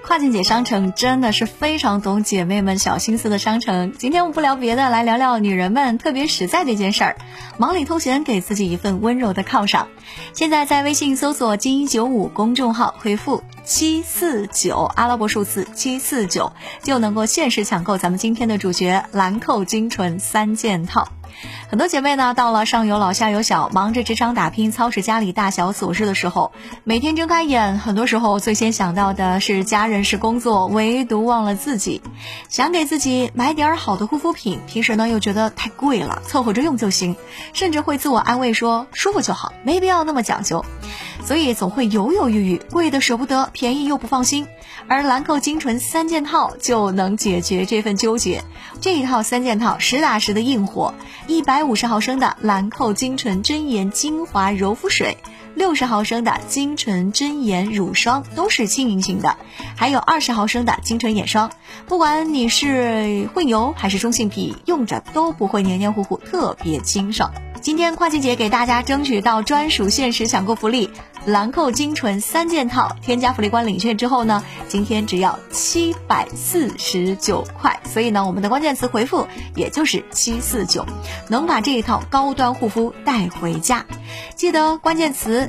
跨境姐商城真的是非常懂姐妹们小心思的商城。今天我们不聊别的，来聊聊女人们特别实在的一件事儿，忙里偷闲，给自己一份温柔的犒赏。现在在微信搜索精英95公众号，回复749阿拉伯数字749，就能够限时抢购咱们今天的主角兰蔻精纯3件套。很多姐妹呢，到了上有老下有小，忙着职场打拼，操持家里大小琐事的时候，每天睁开眼，很多时候最先想到的是家人是工作，唯独忘了自己。想给自己买点好的护肤品，平时呢又觉得太贵了，凑合着用就行，甚至会自我安慰说舒服就好，没必要那么讲究。所以总会犹犹豫豫，贵的舍不得，便宜又不放心。而兰蔻精纯3件套就能解决这份纠结。这一套3件套实打实的硬货，150毫升的兰蔻精纯真颜精华柔肤水，60毫升的精纯真颜乳霜都是轻盈型的，还有20毫升的精纯眼霜。不管你是混油还是中性皮，用着都不会黏黏糊糊，特别清爽。今天跨境姐给大家争取到专属限时抢购福利，兰蔻精纯3件套，添加福利官领券之后呢，今天只要749块，所以呢我们的关键词回复也就是749，能把这一套高端护肤带回家。记得关键词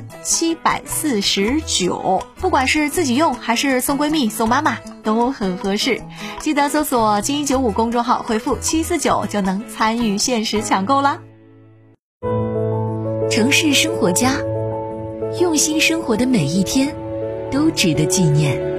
749，不管是自己用还是送闺蜜送妈妈都很合适。记得搜索精英95公众号，回复749就能参与限时抢购啦。 城市生活家，用心生活的每一天都值得纪念。